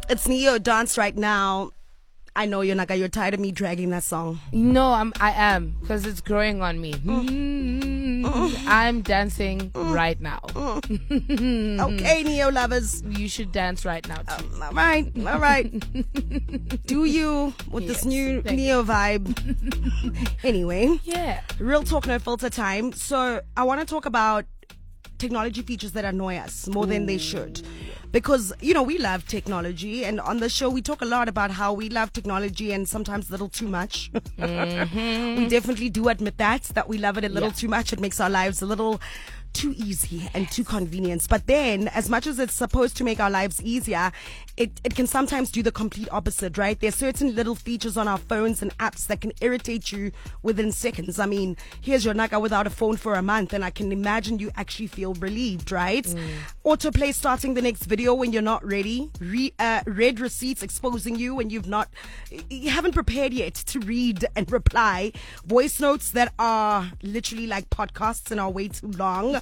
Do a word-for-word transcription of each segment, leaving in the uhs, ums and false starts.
It's Neo Dance right now. I know you're Naga, you're tired of me dragging that song. No, I'm I am because it's growing on me. Mm. Mm. I'm dancing mm. right now. Mm. Okay, Neo lovers. You should dance right now too. Um, all right, all right. Do you with yes, this new Neo you. vibe. Anyway. Yeah. Real talk, no filter time. So I want to talk about technology features that annoy us more Ooh. than they should. Because, you know, we love technology, and on the show we talk a lot about how we love technology and sometimes a little too much. Mm-hmm. We definitely do admit that, that we love it a little yeah. too much. It makes our lives a little too easy and too convenient. But then, as much as it's supposed to make our lives easier, it, it can sometimes do the complete opposite, right? There's certain little features on our phones and apps that can irritate you within seconds. I mean, here's your Naga without a phone for a month, and I can imagine you actually feel relieved, right? Mm. Autoplay starting the next video when you're not ready. Re, uh, red receipts exposing you when you've not, you haven't prepared yet to read and reply. Voice notes that are literally like podcasts and are way too long.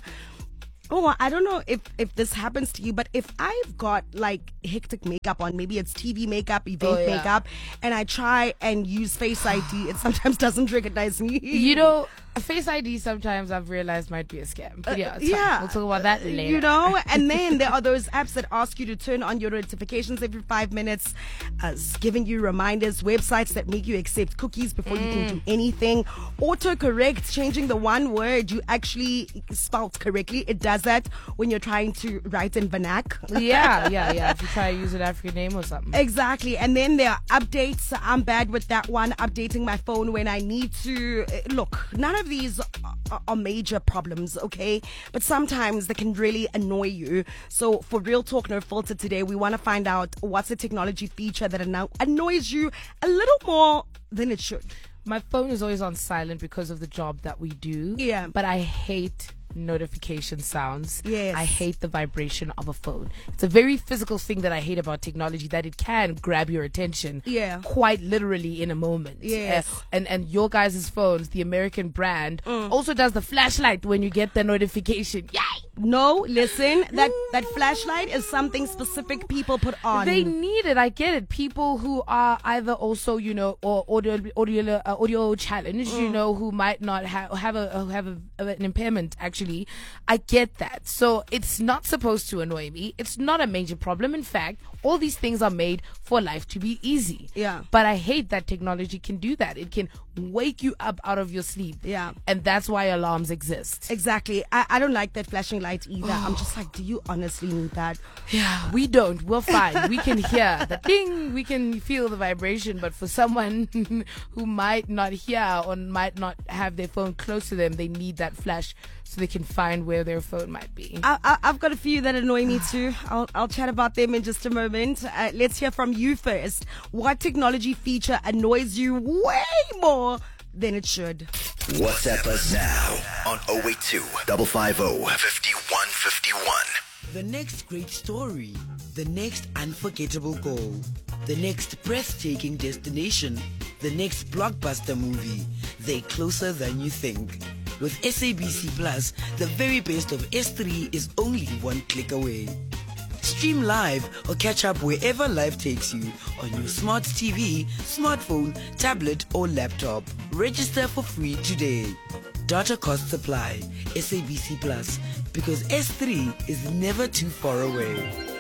Oh, I don't know if, if this happens to you, but if I've got like hectic makeup on, maybe it's T V makeup, event oh, yeah. makeup, and I try and use Face I D, it sometimes doesn't recognize me. You know, Face I D sometimes I've realized might be a scam. But yeah, it's uh, yeah. fine. We'll talk about that later. You know, and then there are those apps that ask you to turn on your notifications every five minutes, uh, giving you reminders, websites that make you accept cookies before mm. you can do anything, autocorrect, changing the one word you actually spelt correctly. It does that when you're trying to write in vernac. Yeah, yeah, yeah. If you try to use an African name or something. Exactly. And then there are updates. I'm bad with that one, updating my phone when I need to. Look, none of these are, are major problems, okay? But sometimes they can really annoy you. So for Real Talk No Filter today, we want to find out what's a technology feature that anno- annoys you a little more than it should. My phone is always on silent because of the job that we do. Yeah. But I hate notification sounds. Yes. I hate the vibration of a phone. It's a very physical thing that I hate about technology, that it can grab your attention yeah. quite literally in a moment. Yes. Uh, and and your guys' phones, the American brand, mm. also does the flashlight when you get the notification. Yay! No, listen, that that flashlight is something specific people put on. They need it. I get it. People who are either also, you know, or audio audio uh, audio challenged, mm. you know, who might not have have a have a, an impairment. Actually, I get that. So it's not supposed to annoy me. It's not a major problem. In fact, all these things are made for life to be easy. Yeah. But I hate that technology can do that. It can wake you up out of your sleep. Yeah. And that's why alarms exist. Exactly. I, I don't like that flashing light either. I'm just like, do you honestly need that? Yeah, we don't. We're fine. We can hear the ding. We can feel the vibration. But for someone who might not hear or might not have their phone close to them, they need that flash so they can find where their phone might be. I, I, I've got a few that annoy me too. I'll, I'll chat about them in just a moment. Uh, let's hear from you first. What technology feature annoys you way more than it should? WhatsApp us now on zero eight two, five five zero, five one five one. The next great story, the next unforgettable goal, the next breathtaking destination, the next blockbuster movie. They're closer than you think. With S A B C Plus, the very best of S three is only one click away. Stream live or catch up wherever life takes you on your smart T V, smartphone, tablet or laptop. Register for free today. Data cost supply. S A B C Plus, because S three is never too far away.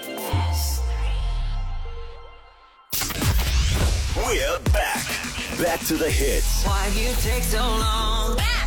S three. We're back. Back to the hits. Why you take so long?